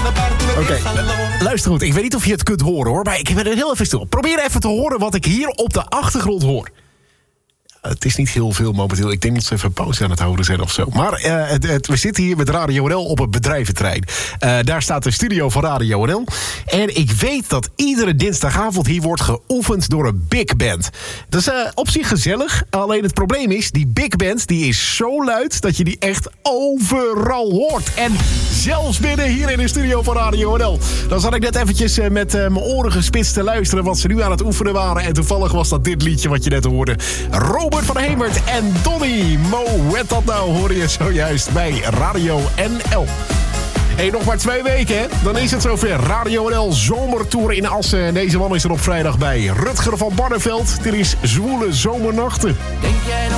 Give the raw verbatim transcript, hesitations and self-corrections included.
Oké, okay. Luister goed. Ik weet niet of je het kunt horen, hoor. Maar ik ben er heel even stil. Probeer even te horen wat ik hier op de achtergrond hoor. Het is niet heel veel momenteel. Ik denk dat ze even pauze aan het houden zijn of zo. Maar uh, het, het, we zitten hier met Radio N L op het bedrijventerrein. Uh, daar staat de studio van Radio N L. En ik weet dat iedere dinsdagavond hier wordt geoefend door een big band. Dat is uh, op zich gezellig. Alleen het probleem is, die big band die is zo luid dat je die echt overal hoort. En zelfs binnen hier in de studio van Radio N L. Dan zat ik net eventjes uh, met uh, mijn oren gespitst te luisteren wat ze nu aan het oefenen waren. En toevallig was dat dit liedje wat je net hoorde. Robert van Hemert en Donny. Mo, wet dat nou, hoorde je zojuist bij Radio N L. Hey, nog maar twee weken, hè? Dan is het zover. Radio N L Zomertour in Assen. En deze man is er op vrijdag bij. Rutger van Barneveld. Dit is Zwoele Zomernachten. Denk jij